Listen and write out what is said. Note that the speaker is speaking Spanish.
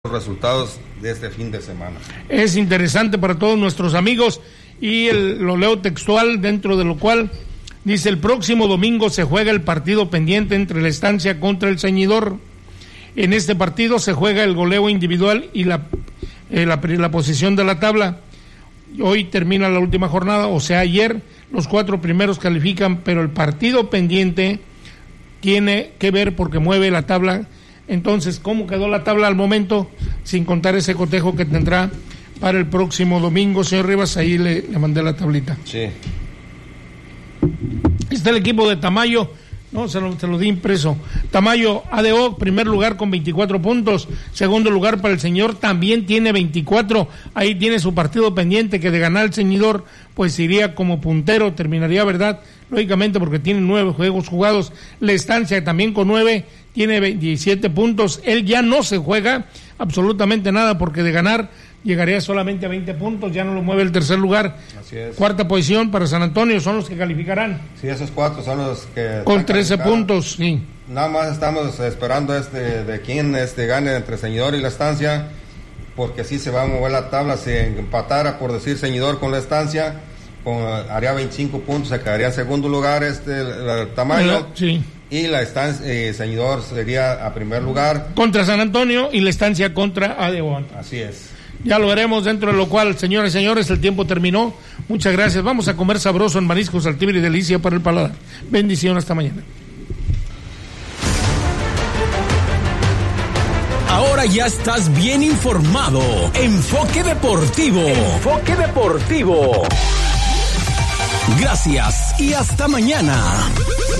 resultados de este fin de semana. Es interesante para todos nuestros amigos y lo leo textual, dentro de lo cual dice: el próximo domingo se juega el partido pendiente entre la Estancia contra el Ceñidor. En este partido se juega el goleo individual y la posición de la tabla. Hoy termina la última jornada, o sea, ayer los 4 primeros califican, pero el partido pendiente tiene que ver porque mueve la tabla. Entonces, ¿cómo quedó la tabla al momento? Sin contar ese cotejo que tendrá para el próximo domingo, señor Rivas, ahí le mandé la tablita. Sí. Está el equipo de Tamayo, no, se lo di impreso. Tamayo ADO, primer lugar con 24 puntos, segundo lugar para el Señor, también tiene 24, ahí tiene su partido pendiente, que de ganar el Ceñidor, pues iría como puntero, terminaría, ¿verdad? Lógicamente, porque tiene 9 juegos jugados. La Estancia también con 9, tiene 27 puntos. Él ya no se juega absolutamente nada, porque de ganar llegaría solamente a 20 puntos, ya no lo mueve el tercer lugar. Así es. Cuarta posición para San Antonio, son los que calificarán. Sí, esos 4 son los que... Con 13 puntos, sí. Nada más estamos esperando de quién gane entre Ceñidor y la Estancia, porque así se va a mover la tabla. Si empatara, por decir, Ceñidor con la Estancia, haría 25 puntos, se quedaría en segundo lugar el Tamayo. Sí. Y la Estancia, Ceñidor sería a primer lugar. Contra San Antonio y la Estancia contra ADO. Así es. Ya lo veremos, dentro de lo cual, señores y señores, el tiempo terminó. Muchas gracias. Vamos a comer sabroso en mariscos Altíbar y delicia para el paladar. Bendición, hasta mañana. Ahora ya estás bien informado. Enfoque Deportivo. Enfoque Deportivo. Gracias y hasta mañana.